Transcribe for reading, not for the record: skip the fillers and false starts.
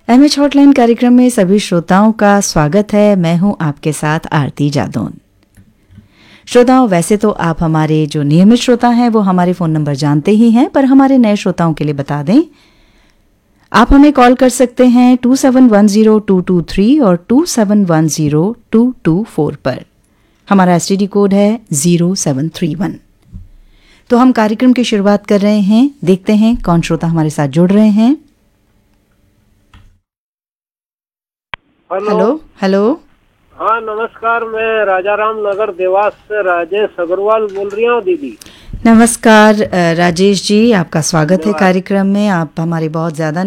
MH hotline कार्यक्रम में सभी श्रोताओं का स्वागत है। मैं हूं आपके साथ आरती जादौन। श्रोताओं, वैसे तो आप हमारे जो नियमित श्रोता हैं वो हमारे फ़ोन नंबर जानते ही हैं, पर हमारे नए श्रोताओं के लिए बता दें, आप हमें कॉल कर सकते हैं 2710-223 और 2710-224 पर। हमारा एसटीडी कोड है 0731। तो हम कार्यक्रम की शुरुआत कर रहे हैं। देखते हैं कौन श्रोता हमारे साथ जुड़ रहे हैं। हेलो। हेलो। हाँ नमस्कार, मैं राजाराम नगर देवास से राजेश अग्रवाल बोल रही हूँ दीदी। नमस्कार राजेश जी, आपका स्वागत है कार्यक्रम में। आप हमारे बहुत ज़्यादा